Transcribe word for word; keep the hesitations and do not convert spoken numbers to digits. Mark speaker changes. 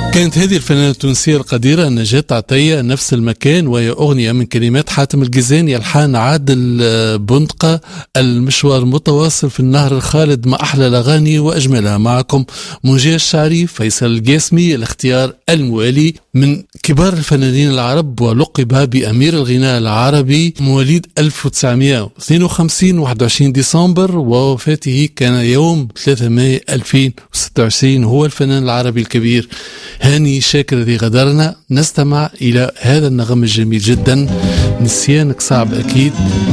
Speaker 1: كانت هذه الفنانة التونسية القديرة نجاة عطية، نفس المكان، وهي أغنية من كلمات حاتم الجزاني، ألحان عادل بندقة. المشوار متواصل في النهر الخالد مع أحلى الأغاني وأجملها. معكم منجي الشعري، فيصل القاسمي. الاختيار الموالي من كبار الفنانين العرب، ولقب بأمير الغناء العربي، مواليد ألف وتسعمائة واثنين وخمسين واحد وعشرين ديسمبر، ووفاته كان يوم ثلاثة مايو ألفين وستة وعشرين. هو الفنان العربي الكبير هاني شاكر الذي غادرنا. نستمع إلى هذا النغم الجميل جدا، نسيانك صعب أكيد.